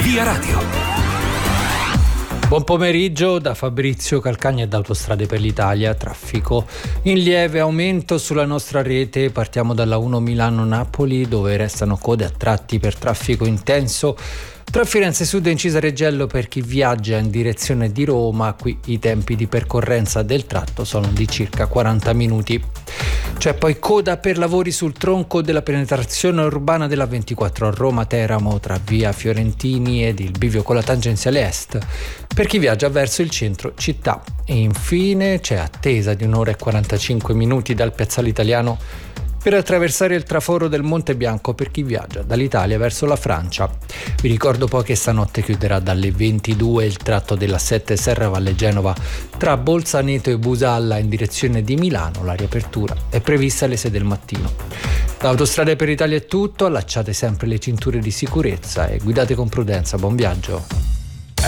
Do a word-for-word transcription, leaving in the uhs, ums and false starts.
Via Radio. Buon pomeriggio da Fabrizio Calcagna e da Autostrade per l'Italia. Traffico in lieve aumento sulla nostra rete. Partiamo dalla uno Milano-Napoli, dove restano code a tratti per traffico intenso. Tra Firenze Sud e Incisa Reggello per chi viaggia in direzione di Roma, qui i tempi di percorrenza del tratto sono di circa quaranta minuti. C'è poi coda per lavori sul tronco della penetrazione urbana della ventiquattro a Roma-Teramo tra via Fiorentini ed il bivio con la tangenziale est per chi viaggia verso il centro città. E infine c'è attesa di un'ora e quarantacinque minuti dal Piazzale Italiano per attraversare il traforo del Monte Bianco per chi viaggia dall'Italia verso la Francia. Vi ricordo poi che stanotte chiuderà dalle ventidue il tratto della sette Serravalle Genova tra Bolzaneto e Busalla in direzione di Milano. La riapertura è prevista alle sei del mattino. Da Autostrade per l'Italia è tutto, allacciate sempre le cinture di sicurezza e guidate con prudenza. Buon viaggio.